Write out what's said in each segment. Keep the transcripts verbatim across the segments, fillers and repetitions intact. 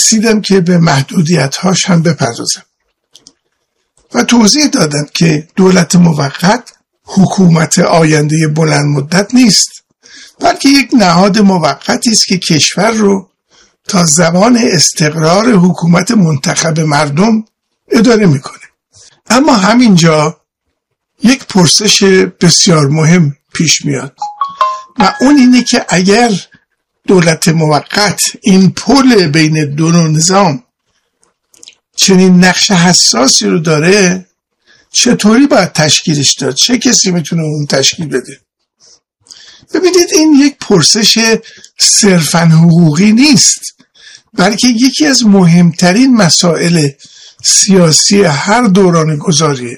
رسیدم که به محدودیت‌هاش هم بپردازم و توضیح دادم که دولت موقت حکومت آینده بلند مدت نیست، بلکه یک نهاد موقتی است که کشور رو تا زمان استقرار حکومت منتخب مردم اداره میکنه. اما همینجا یک پرسش بسیار مهم پیش میاد و اون اینه که اگر دولت موقت این پل بین دو نظام چنین نقش حساسی رو داره، چطوری باید تشکیلش داد؟ چه کسی میتونه اون تشکیل بده؟ ببینید این یک پرسش صرفاً حقوقی نیست، بلکه یکی از مهمترین مسائل سیاسی هر دوران گذاریه.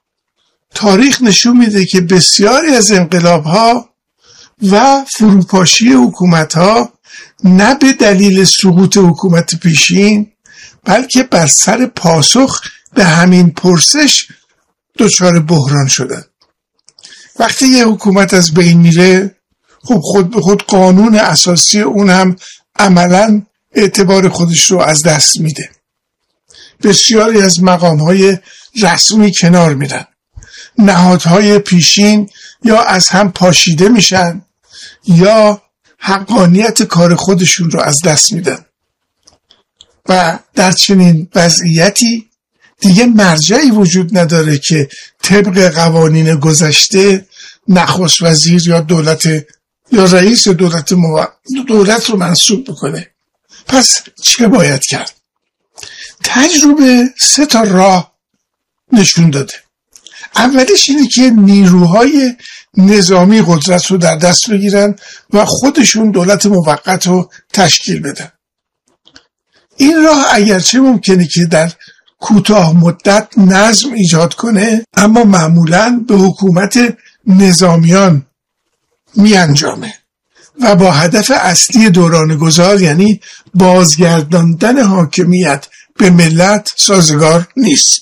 تاریخ نشون میده که بسیاری از انقلاب‌ها و فروپاشی حکومت‌ها نه به دلیل سقوط حکومت پیشین، بلکه بر سر پاسخ به همین پرسش دچار بحران شدن. وقتی یه حکومت از بین میره، خب خود به خود قانون اساسی اون هم عملاً اعتبار خودش رو از دست میده. بسیاری از مقام‌های رسمی کنار میرن. نهادهای پیشین یا از هم پاشیده میشن یا حقانیت کار خودشون رو از دست میدن و در چنین وضعیتی دیگه مرجعی وجود نداره که طبق قوانین گذشته نخست وزیر یا دولت یا رئیس دولت مو... دولت رو منصوب بکنه. پس چه باید کرد؟ تجربه سه تا راه نشون داده. اولش اینه که نیروهای نظامی قدرت رو در دست بگیرن و خودشون دولت موقت رو تشکیل بدن. این راه اگرچه ممکنه که در کوتاه مدت نظم ایجاد کنه، اما معمولاً به حکومت نظامیان می انجامه و با هدف اصلی دوران گذار، یعنی بازگرداندن حاکمیت به ملت، سازگار نیست.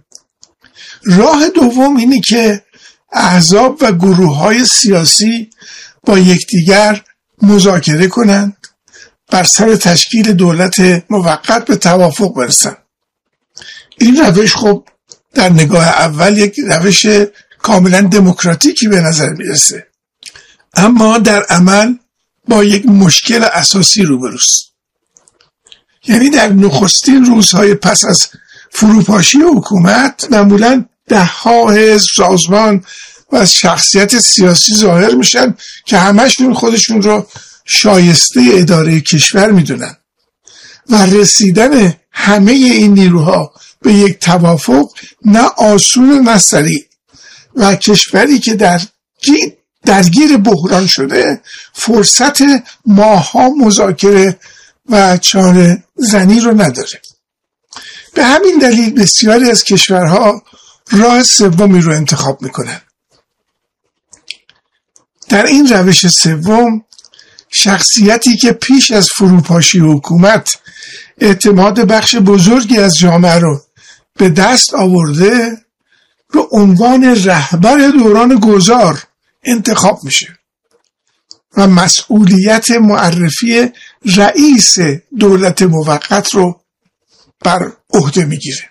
راه دوم اینه که احزاب و گروه‌های سیاسی با یکدیگر مذاکره کنند، بر سر تشکیل دولت موقت به توافق برسن. این روش خب در نگاه اول یک روش کاملا دموکراتیکی به نظر میرسه، اما در عمل با یک مشکل اساسی روبروست. یعنی در نخستین روزهای پس از فروپاشی حکومت معمولاً ده ها حزب، سازمان و شخصیت سیاسی ظاهر میشن که همشون خودشون رو شایسته اداره کشور میدونن و رسیدن همه این نیروها به یک توافق نه آسون نه سریع و کشوری که در درگیر بحران شده فرصت ماها مذاکره و چاره زنی رو نداره. به همین دلیل بسیاری از کشورها راه سومی رو انتخاب میکنن. در این روش سوم شخصیتی که پیش از فروپاشی حکومت اعتماد بخش بزرگی از جامعه رو به دست آورده به عنوان رهبر دوران گذار انتخاب میشه و مسئولیت معرفی رئیس دولت موقت رو بر عهده میگیره.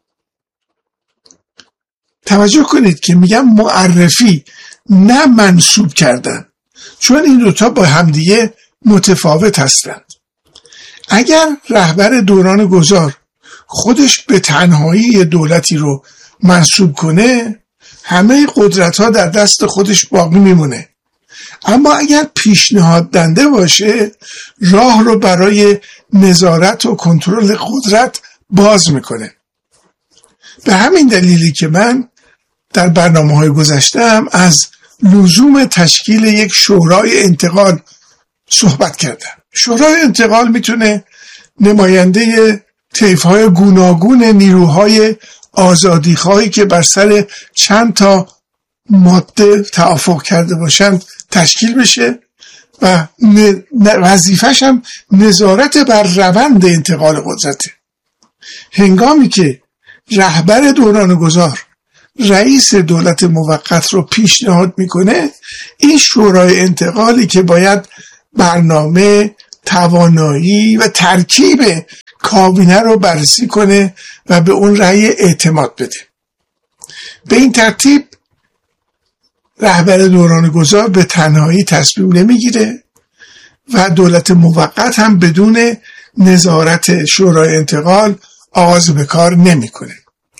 توجه کنید که میگم معرفی نه منصوب کردن، چون این دوتا با همدیگه متفاوت هستند. اگر رهبر دوران گذار خودش به تنهایی دولتی رو منصوب کنه، همه قدرت ها در دست خودش باقی میمونه. اما اگر پیشنهاد دنده باشه، راه رو برای نظارت و کنترل قدرت باز میکنه. به همین دلیلی که من در برنامه‌های گذشته‌ام از لزوم تشکیل یک شورای انتقال صحبت کردم. شورای انتقال میتونه نماینده طیف‌های گوناگون نیروهای آزادیخواهی که بر سر چند تا ماده توافق کرده باشند تشکیل بشه و وظیفه‌ش هم نظارت بر روند انتقال قدرته. هنگامی که رهبر دوران گذار رئیس دولت موقت رو پیشنهاد میکنه، این شورای انتقالی که باید برنامه، توانایی و ترکیب کابینه رو بررسی کنه و به اون رأی اعتماد بده. به این ترتیب رهبر دوران گذار به تنهایی تصمیم نمیگیره و دولت موقت هم بدون نظارت شورای انتقال آغاز به کار نمیکنه.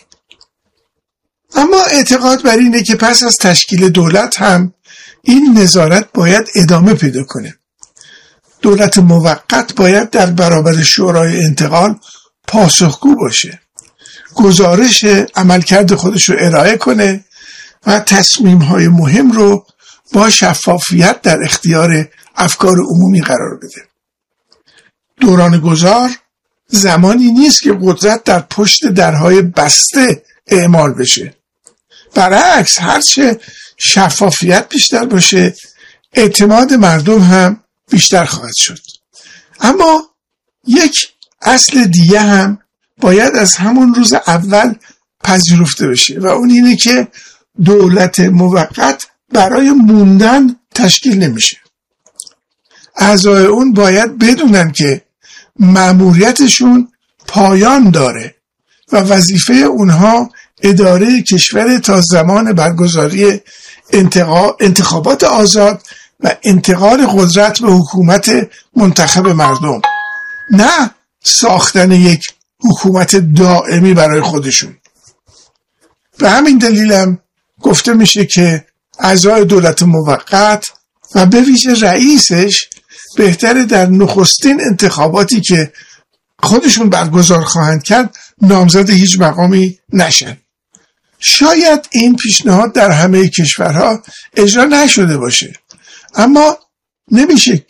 اما اعتقاد بر اینه که پس از تشکیل دولت هم این نظارت باید ادامه پیدا کنه. دولت موقت باید در برابر شورای انتقال پاسخگو باشه، گزارش عملکرد خودش رو ارائه کنه و تصمیم‌های مهم رو با شفافیت در اختیار افکار عمومی قرار بده. دوران گذار زمانی نیست که قدرت در پشت درهای بسته اعمال بشه. برعکس، هرچه شفافیت بیشتر باشه اعتماد مردم هم بیشتر خواهد شد. اما یک اصل دیگه هم باید از همون روز اول پذیرفته بشه و اون اینه که دولت موقت برای موندن تشکیل نمیشه. اعضای اون باید بدونن که مأموریتشون پایان داره و وظیفه اونها اداره کشور تا زمان برگزاری انتخابات آزاد و انتقال قدرت به حکومت منتخب مردم، نه ساختن یک حکومت دائمی برای خودشون. به همین دلیلم گفته میشه که اعضای دولت موقت و به ویژه رئیسش بهتره در نخستین انتخاباتی که خودشون برگزار خواهند کرد نامزد هیچ مقامی نشن. شاید این پیشنهاد در همه کشورها اجرا نشده باشه، اما نمیشه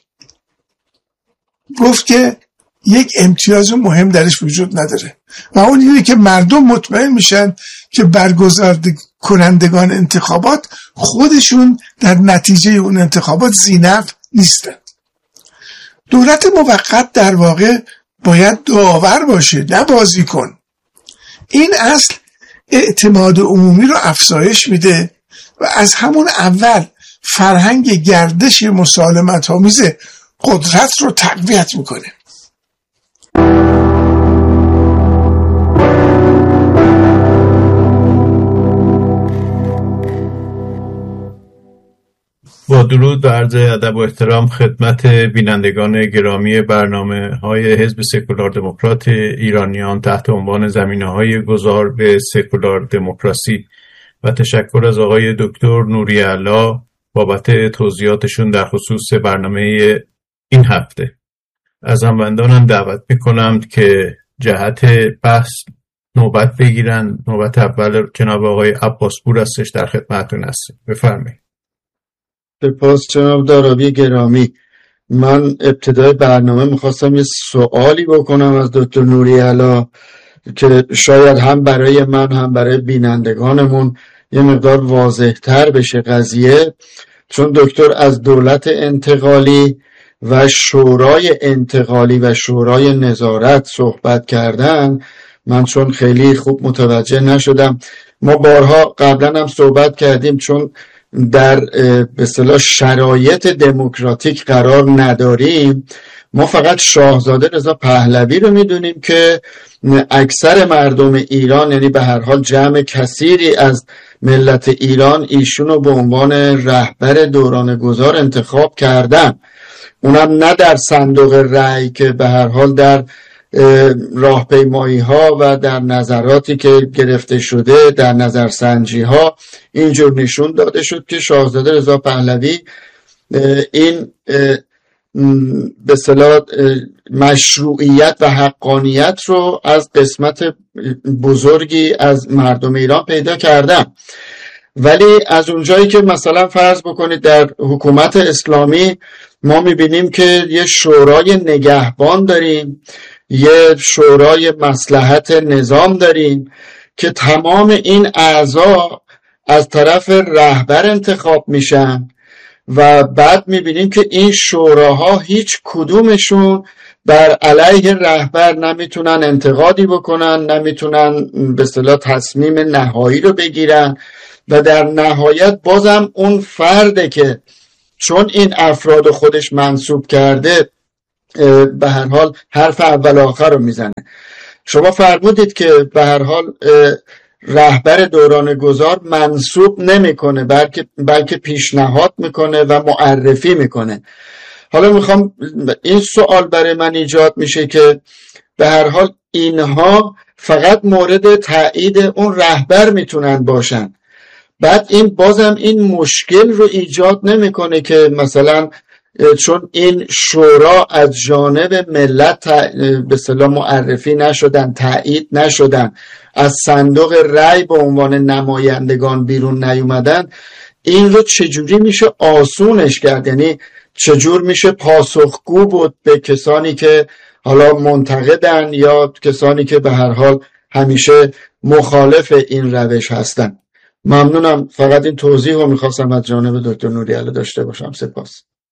گفت که یک امتیاز مهم درش وجود نداره و اون اینه که مردم مطمئن میشن که برگزار کنندگان انتخابات خودشون در نتیجه اون انتخابات ذی‌نفع نیستن. دولت موقت در واقع باید داور باشه، نه بازیکن. این اصل اعتماد عمومی رو افزایش میده و از همون اول فرهنگ گردش مسالمت‌آمیز قدرت رو تقویت میکنه. با درود و عرض ادب و احترام خدمت بینندگان گرامی برنامه های حزب سکولار دموکرات ایرانیان تحت عنوان زمینه‌های گذار به سکولار دموکراسی و تشکر از آقای دکتر نوری‌علا بابت توضیحاتشون در خصوص برنامه این هفته. از هموندانم دعوت میکنم که جهت بحث نوبت بگیرن. نوبت اول جناب آقای عباسپور هستش، در خدمتتون هستیم. بفرمایید. سپاس جناب دارابی گرامی. من ابتدای برنامه میخواستم یه سوالی بکنم از دکتر نوری‌علا که شاید هم برای من هم برای بینندگانمون یه مقدار واضح‌تر بشه قضیه، چون دکتر از دولت انتقالی و شورای انتقالی و شورای نظارت صحبت کردن. من چون خیلی خوب متوجه نشدم. ما بارها قبلا هم صحبت کردیم چون در به اصطلاح شرایط دموکراتیک قرار نداریم، ما فقط شاهزاده رضا پهلوی رو میدونیم که اکثر مردم ایران، یعنی به هر حال جمع کثیری از ملت ایران، ایشون رو به عنوان رهبر دوران گذار انتخاب کردن. اونم نه در صندوق رأی که به هر حال در راهپیمایی ها و در نظراتی که گرفته شده، در نظرسنجی ها اینجور نشون داده شد که شاهزاده رضا پهلوی این به اصطلاح مشروعیت و حقانیت رو از قسمت بزرگی از مردم ایران پیدا کردن. ولی از اونجایی که مثلا فرض بکنید در حکومت اسلامی ما میبینیم که یه شورای نگهبان داریم، یه شورای مصلحت نظام داریم که تمام این اعضا از طرف رهبر انتخاب میشن و بعد میبینیم که این شوراها هیچ کدومشون بر علیه رهبر نمیتونن انتقادی بکنن، نمیتونن به اصطلاح تصمیم نهایی رو بگیرن و در نهایت بازم اون فرده که چون این افراد خودش منصوب کرده به هر حال حرف اول آخر رو میزنه. شما فرمودید که به هر حال رهبر دوران گذار منصوب نمیکنه بلکه بلکه پیشنهاد میکنه و معرفی میکنه. حالا میخوام این سوال برای من ایجاد میشه که به هر حال اینها فقط مورد تایید اون رهبر میتونن باشن، بعد این بازم این مشکل رو ایجاد نمیکنه که مثلا چون این شورا از جانب ملت به اصطلاح معرفی نشدن، تایید نشدن، از صندوق رای به عنوان نمایندگان بیرون نیومدن، این رو چجوری میشه آسونش کرد؟ یعنی چجور میشه پاسخگو بود به کسانی که حالا منتقدن یا کسانی که به هر حال همیشه مخالف این روش هستن؟ ممنونم. فقط این توضیح رو میخواستم از جانب دکتر نوری‌علا داشته باشم. سپاس.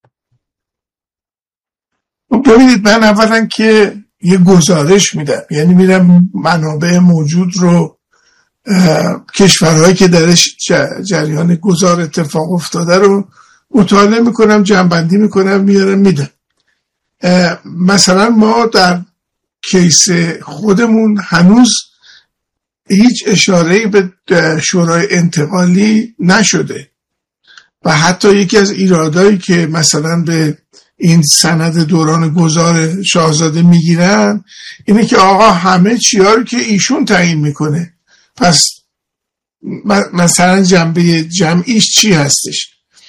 ببینید، من اولا که یه گزارش میدم، یعنی میرم منابع موجود رو، کشورهایی که درش جریان گذار اتفاق افتاده رو مطالعه میکنم، جمع‌بندی میکنم، میارم میدم. مثلا ما در کیس خودمون هنوز هیچ اشاره‌ای به شورای انتقالی نشده و حتی یکی از ایرادایی که مثلا به این سند دوران گذار شاهزاده میگیرن اینه که آقا همه چیا رو که ایشون تعیین میکنه، پس مثلا جنبه جمعیش چی هستش؟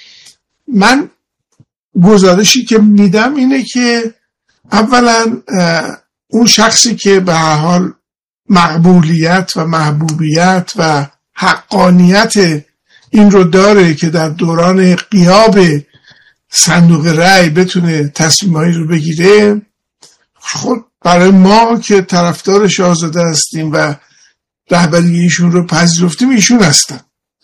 من گزارشی که میدم اینه که اولا اون شخصی که به هر حال مقبولیت و محبوبیت و حقانیت این رو داره که در دوران غیاب صندوق رای بتونه تصمیمایی رو بگیره، خود برای ما که طرفدار شاهزاده هستیم و رهبری ایشون رو پذیرفتیم ایشون هستن.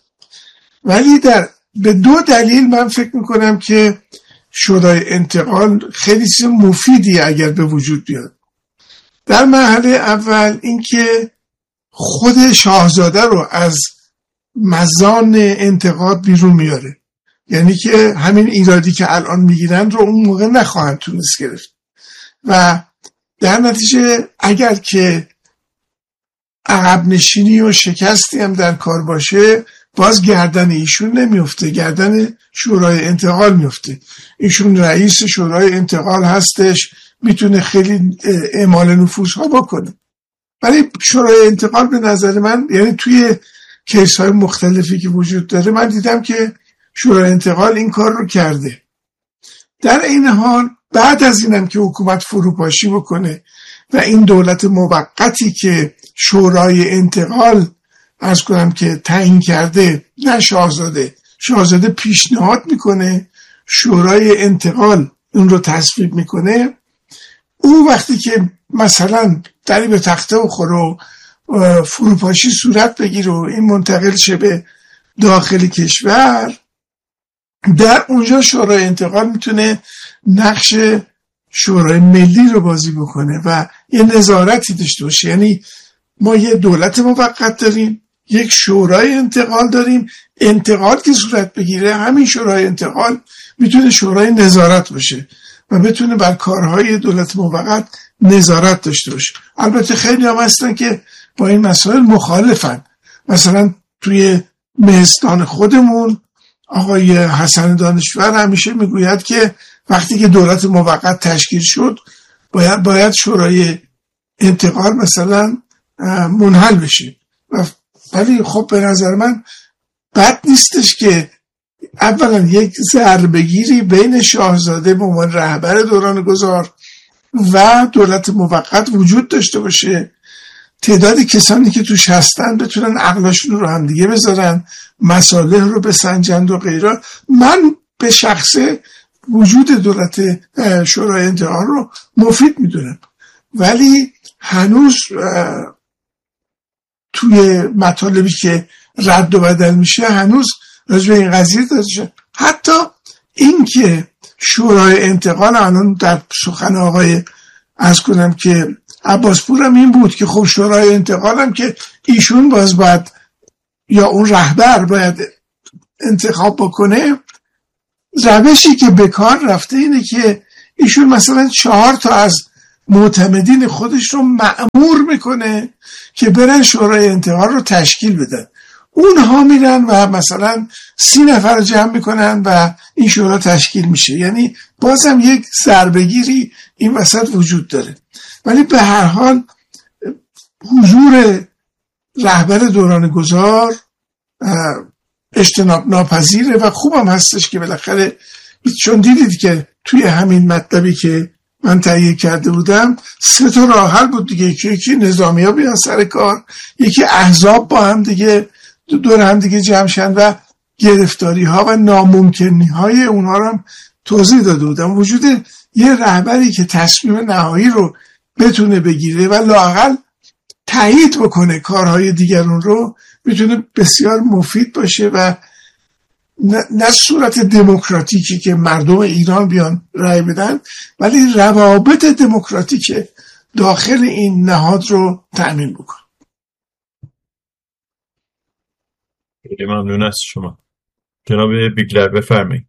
ولی در به دو دلیل من فکر میکنم که شورای انتقال خیلی چیز مفیدی اگر به وجود بیاد. در مرحله اول اینکه خود شاهزاده رو از مزان انتقاد بیرون میاره، یعنی که همین ایرادی که الان میگیرن رو اون موقع نخواهند تونست گرفت و در نتیجه اگر که عقب نشینی و شکستی هم در کار باشه باز گردن ایشون نمیفته، گردن شورای انتقال میفته. ایشون رئیس شورای انتقال هستش، میتونه خیلی اعمال نفوذ ها بکنه. ولی شورای انتقال به نظر من، یعنی توی کیس های مختلفی که وجود داره، من دیدم که شورای انتقال این کار رو کرده. در این حال بعد از اینم که حکومت فروپاشی بکنه و این دولت موقتی که شورای انتقال عرض کنم که تعیین کرده، نه شاهزاده، شاهزاده پیشنهاد میکنه، شورای انتقال اون رو تصویب میکنه، اون وقتی که مثلا دری به تخته بخوره و فروپاشی صورت بگیره و این منتقل شه به داخل کشور، در اونجا شورای انتقال میتونه نقش شورای ملی رو بازی بکنه و یه نظارتی داشته باشه. یعنی ما یه دولت موقت داریم، یک شورای انتقال داریم، انتقال که صورت بگیره همین شورای انتقال میتونه شورای نظارت باشه و بتونه بر کارهای دولت موقت نظارت داشته باشه. البته خیلی هم هستن که با این مسائل مخالفن. مثلا توی مهستان خودمون آقای حسن دانشور همیشه میگوید که وقتی که دولت موقت تشکیل شد باید باید شورای انتقال مثلا منحل بشه. ولی خب به نظر من بد نیستش که اولا یک ضربه‌گیری بین شاهزاده به عنوان رهبر دوران گذار و دولت موقت وجود داشته باشه، تعدادی کسانی که توش هستن بتونن عقلشون رو هم دیگه بذارن، مصالح رو بسنجند و غیره. من به شخصه وجود دولت شورای انتقال رو مفید میدونم، ولی هنوز توی مطالبی که رد و بدل میشه هنوز راجع به این قضیه داشته. حتی این که شورای انتقال الان در سخن آقای از کنم که عباسپور هم این بود که خب شورای انتقال هم که ایشون باز باید یا اون رهبر باید انتخاب بکنه، روشی که به کار رفته اینه که ایشون مثلا چهار تا از معتمدین خودش رو مأمور میکنه که برن شورای انتقال رو تشکیل بدن. اونها میرن و مثلا سی نفر رو جمع میکنن و این شورا تشکیل میشه. یعنی بازم یک ضربه‌گیری این وسط وجود داره. ولی به هر حال حضور رهبر دوران گذار اجتناب ناپذیره و خوبم هستش که بالاخره، چون دیدید که توی همین مطلبی که من تهیه کرده بودم سه تا راه حل بود دیگه، یکی یکی نظامی‌ها بیان سر کار، یکی احزاب با هم دیگه دور هم دیگه جمع شن و گرفتاری ها و ناممکنی های اونها رو هم توضیح داده بودم. وجود یه رهبری که تصمیم نهایی رو بتونه بگیره و لااقل تایید بکنه کارهای دیگرون رو میتونه بسیار مفید باشه و نه صورت دموکراتیکی که مردم ایران بیان رای بدن، ولی روابط دموکراتیک داخل این نهاد رو تأمین بکنه. خیلی ممنون از شما. جناب بیگلر بفرمایید.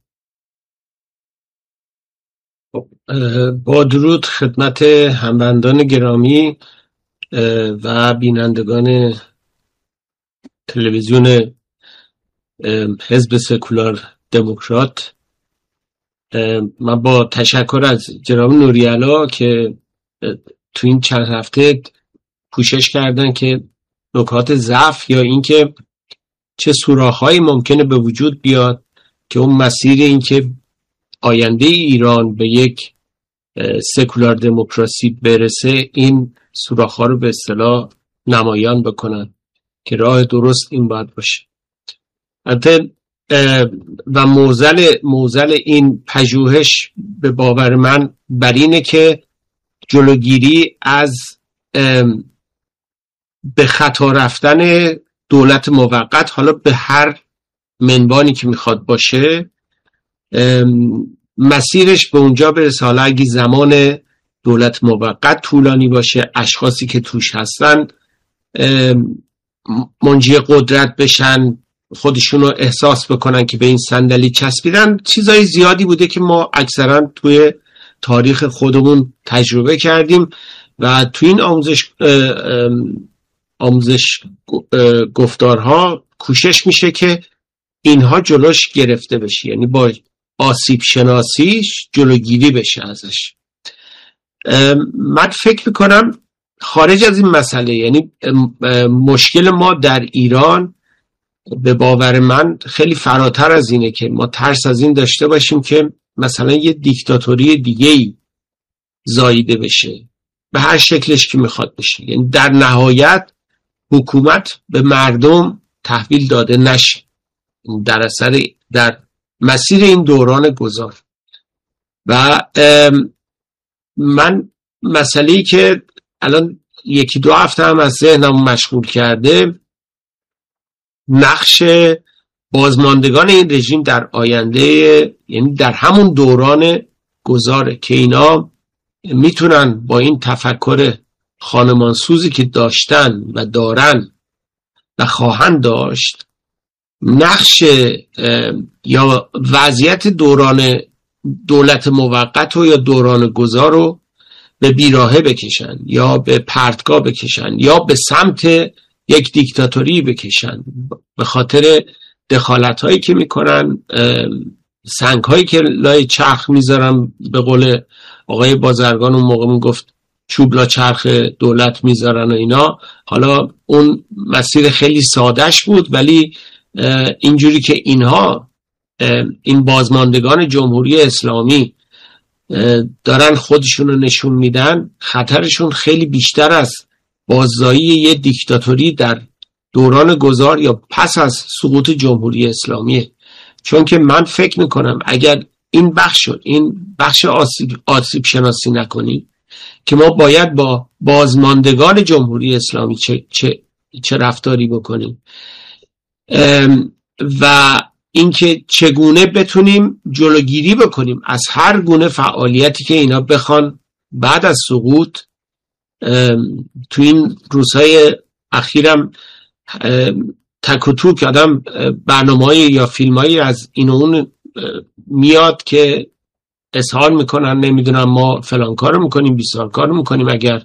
با درود خدمت هموندان گرامی و بینندگان تلویزیون حزب سکولار دموکرات، من با تشکر از جناب نوری‌علا که تو این چند هفته کوشش کردن که نکات ضعف یا اینکه چه سوراخ‌هایی ممکنه به وجود بیاد که اون مسیر این که آینده ایران به یک سکولار دموکراسی برسه، این سوراخ‌ها رو به اصطلاح نمایان بکنن که راه درست این باید باشه. البته و موزل موزل این پژوهش به باور من بر اینه که جلوگیری از به خطا رفتن دولت موقت، حالا به هر منبانی که میخواد باشه، مسیرش به اونجا برسه. حالا اگه زمان دولت موقت طولانی باشه، اشخاصی که توش هستن منجی قدرت بشن، خودشونو احساس بکنن که به این صندلی چسبیدن، چیزای زیادی بوده که ما اکثرا توی تاریخ خودمون تجربه کردیم و توی این آموزش آموزش گفتارها کوشش میشه که اینها جلوش گرفته بشه، یعنی با آسیب شناسیش جلوگیری بشه ازش. من فکر میکنم خارج از این مسئله، یعنی مشکل ما در ایران به باور من خیلی فراتر از اینه که ما ترس از این داشته باشیم که مثلا یه دیکتاتوری دیگه‌ای زاییده بشه به هر شکلش که میخواد بشه. یعنی در نهایت حکومت به مردم تحویل داده نشه در اثر در مسیر این دوران گذار. و من مسئله‌ای که الان یکی دو هفته هم از ذهنم مشغول کرده، نقش بازماندگان این رژیم در آینده، یعنی در همون دوران گذاره که اینا میتونن با این تفکر خانمانسوزی که داشتن و دارن و خواهند داشت، نقش یا وضعیت دوران دولت موقت و یا دوران گذار رو به بیراهه بکشن یا به پرتگاه بکشن یا به سمت یک دیکتاتوری بکشن، به خاطر دخالت هایی که میکنن، سنگ هایی که لای چرخ میذارن. به قول آقای بازرگان اون موقع میگفت چوب لا چرخ دولت میذارن و اینا. حالا اون مسیر خیلی سادهش بود، ولی اینجوری که اینها این بازماندگان جمهوری اسلامی دارن خودشون رو نشون میدن، خطرشون خیلی بیشتر از باززایی یه دیکتاتوری در دوران گذار یا پس از سقوط جمهوری اسلامیه. چون که من فکر میکنم اگر این بخش شد این بخش آسیب, آسیب شناسی نکنیم که ما باید با بازماندگان جمهوری اسلامی چه, چه, چه رفتاری بکنیم و اینکه چگونه بتونیم جلوگیری بکنیم از هر گونه فعالیتی که اینا بخوان بعد از سقوط. تو این روزهای اخیرم تک و توک آدم برنامه‌های یا فیلمایی از این و اون میاد که اظهار میکنن نمیدونم ما فلان کارو میکنیم بیسار کارو میکنیم، اگر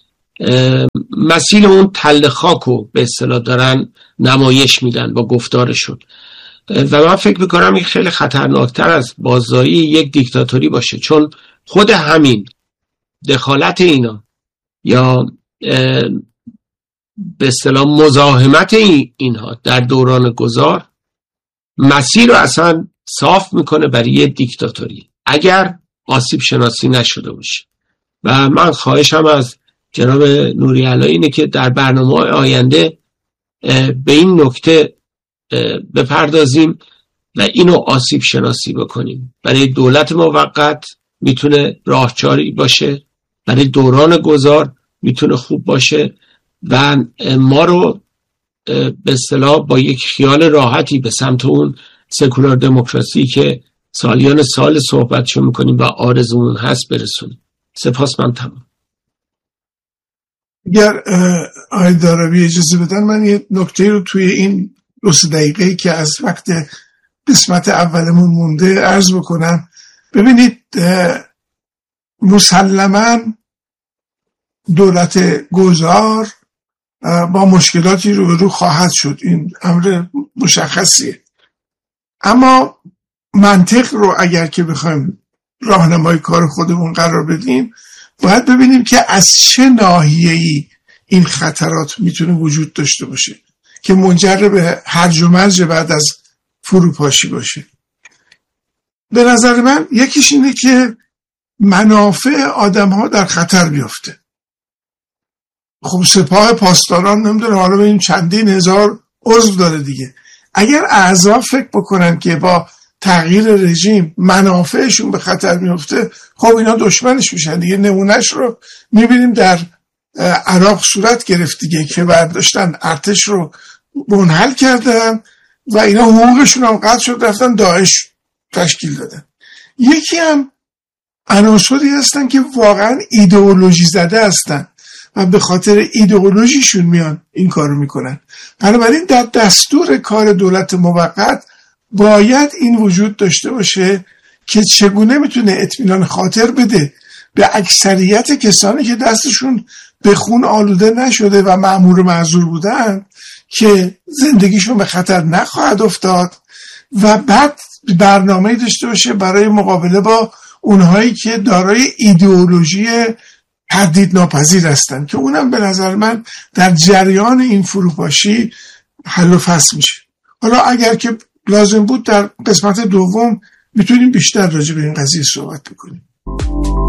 مسیل اون تله خاکو به اصطلاح دارن نمایش میدن با گفتارشون. و من فکر میکنم این خیلی خطرناکتر از بازایی یک دیکتاتوری باشه، چون خود همین دخالت اینا یا به اصطلاح مزاحمت اینها در دوران گذار مسیر رو اصلا صاف میکنه برای یک دیکتاتوری اگر آسیب شناسی نشده باشه. و من خواهشم از جناب نوری علا اینه که در برنامه آینده به این نکته بپردازیم و اینو آسیب شناسی بکنیم. برای دولت موقت میتونه راهچاری باشه، برای دوران گذار میتونه خوب باشه و ما رو به اصطلاح با یک خیال راحتی به سمت اون سکولار دموکراسی که سالیان سال صحبتشو میکنیم و آرزومون هست برسونیم. سپاس. من تمام. اگر آقای دارابی اجازه بدن من یه نکته رو توی این دو سه دقیقه‌ای که از وقت قسمت اولمون مونده عرض بکنم. ببینید مسلماً دولت گذار با مشکلاتی روبرو خواهد شد، این امر مشخصیه، اما منطق رو اگر که بخوایم راهنمای کار خودمون قرار بدیم باید ببینیم که از چه ناحیه‌ای این خطرات میتونه وجود داشته باشه که منجر به هرج و مرج بعد از فروپاشی باشه. به نظر من یکیش اینه که منافع آدم ها در خطر بیفته. خب سپاه پاسداران نمیدونه حالا به این چندین هزار عضو داره دیگه، اگر اعضا فکر بکنن که با تغییر رژیم منافعشون به خطر میفته خب اینا دشمنش میشن دیگه. نمونهش رو میبینیم در عراق صورت گرفت دیگه که برداشتن ارتش رو منحل کردن و اینا حقوقشون هم قطع شد رفتن داعش تشکیل دادن. یکی هم عناصری هستن که واقعا ایدئولوژی زده هستن و به خاطر ایدئولوژیشون میان این کارو میکنن. بنابراین در دستور کار دولت موقت باید این وجود داشته باشه که چگونه میتونه اطمینان خاطر بده به اکثریت کسانی که دستشون به خون آلوده نشده و مأمور و معذور بودن که زندگیشون به خطر نخواهد افتاد، و بعد برنامه‌ای داشته باشه برای مقابله با اونهایی که دارای ایدئولوژی تردید ناپذیر هستن که اونم به نظر من در جریان این فروپاشی حل و فصل میشه. حالا اگر که لازم بود در قسمت دوم میتونیم بیشتر راجع به این قضیه صحبت بکنیم.